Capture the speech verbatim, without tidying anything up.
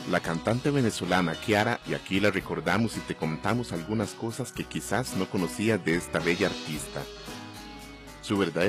la cantante venezolana Kiara, y aquí la recordamos y te contamos algunas cosas que quizás no conocías de esta bella artista. Su verdadera